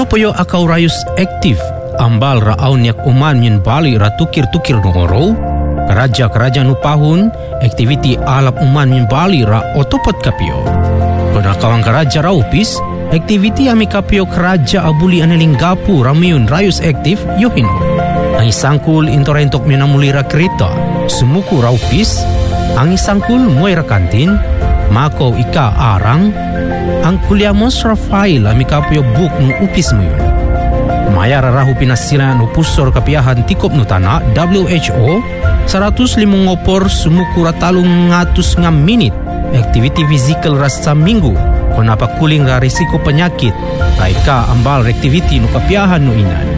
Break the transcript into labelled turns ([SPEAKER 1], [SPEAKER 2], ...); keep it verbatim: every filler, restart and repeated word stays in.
[SPEAKER 1] kapoyo akaw rayos active ambal ra aunyak uman yun bali ra tukir-tukir nongoro. Karaja-karaja nupahun, activity alap uman yun bali ra otopot kapyo. Kuna kawang karaja ra upis, activity ami kapyo karaja abuli analinggapu ramiyun rayos active yohino. Ang isangkul intorentok minamulira krita, sumuku ra upis, ang isangkul muay ra kantin, mako ika arang, ang kuliamos Rafael ami kapyo book no upis mo yun. Maya rarahu pinasila no pusor kapiyahan tikop no tana W H O seratus limang opor sumukura talong ngatus nga minit activity physical ras sa minggu kung napakuling ra risiko penyakit kay ka ambal activity no kapiyahan no inan.